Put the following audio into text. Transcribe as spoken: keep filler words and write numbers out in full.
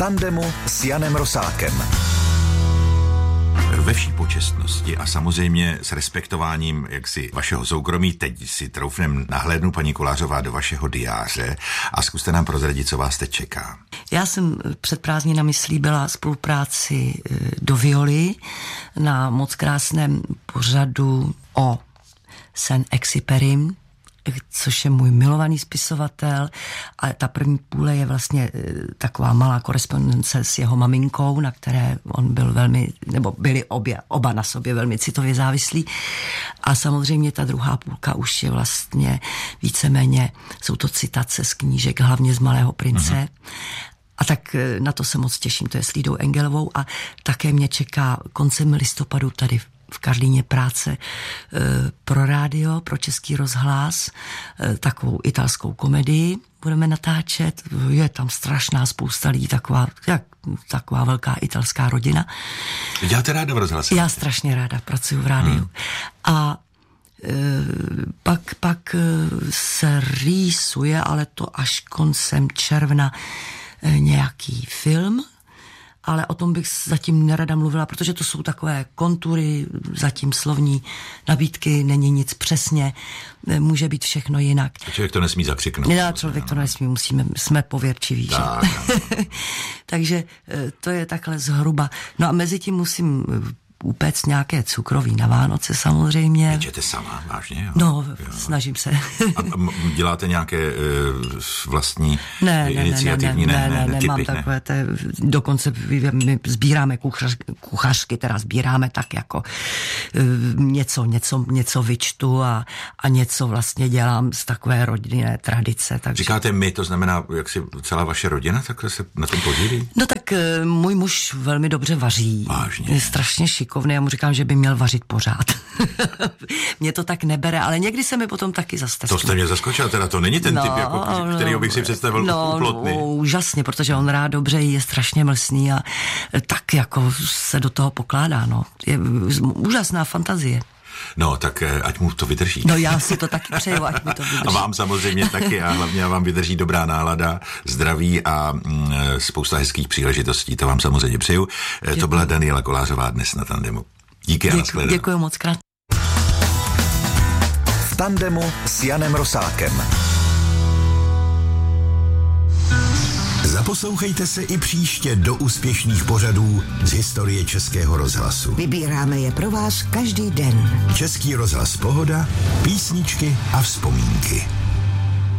tandemu s Janem Rosákem. Ve vší počestnosti a samozřejmě s respektováním jaksi vašeho soukromí, teď si troufnem nahlédnu, paní Kolářová, do vašeho diáře a zkuste nám prozradit, co vás teď čeká. Já jsem před prázdninami slíbila spolupráci do violy na moc krásném pořadu o Saint-Exupérym, což je můj milovaný spisovatel, a ta první půle je vlastně taková malá korespondence s jeho maminkou, na které on byl velmi, nebo byli obě, oba na sobě velmi citově závislí. A samozřejmě ta druhá půlka už je vlastně víceméně, jsou to citace z knížek, hlavně z Malého prince. Uh-huh. A tak na to se moc těším, to je s Lídou Engelovou, a také mě čeká koncem listopadu tady v v Karlíně práce e, pro rádio, pro Český rozhlas, e, takovou italskou komedii budeme natáčet. Je tam strašná spousta lidí, taková, jak, taková velká italská rodina. Děláte ráda v rozhlase? Já strašně ráda pracuji v rádiu. Hmm. A e, pak, pak se rýsuje, ale to až koncem června, e, nějaký film, ale o tom bych zatím nerada mluvila, protože to jsou takové kontury, zatím slovní nabídky, není nic přesně, může být všechno jinak. A člověk to nesmí zakřiknout. Ne, člověk to nesmí, musíme, jsme pověrčiví. Tak, Takže to je takhle zhruba. No a mezi tím musím upéct nějaké cukroví na Vánoce samozřejmě. Pečete sama, vážně? Jo? No, jo. Snažím se. A děláte nějaké uh, vlastní ne, ne, iniciativní? Ne, ne, ne, ne, ne, ne, ne, typy, mám takové, te, dokonce my sbíráme kuchař, kuchařky, teda sbíráme tak jako uh, něco, něco, něco vyčtu a, a něco vlastně dělám z takové rodinné tradice. Takže... Říkáte my, to znamená, jak si celá vaše rodina takhle se na tom podílí? No tak uh, můj muž velmi dobře vaří. Vážně? Je strašně šikovný. Já mu říkám, že by měl vařit pořád. Mě to tak nebere, ale někdy se mi potom taky zasteskne. To jste mě zaskočil, teda to není ten no, typ, jako, kterýho bych si představil no, úplotný. No, úžasně, protože on rád dobře je strašně mlsný a tak jako se do toho pokládá, no. Je úžasná fantazie. No, tak ať mu to vydrží. No, já si to taky přeju, ať mi to vydrží. A vám samozřejmě taky, a hlavně vám vydrží dobrá nálada, zdraví a mm, spousta hezkých příležitostí, to vám samozřejmě přeju. Děkuji. To byla Daniela Kolářová dnes na tandemu. Díky a nashledanou. Děkuji moc krát. V tandemu s Janem Rosákem. Zaposlouchejte se i příště do úspěšných pořadů z historie Českého rozhlasu. Vybíráme je pro vás každý den. Český rozhlas Pohoda, písničky a vzpomínky.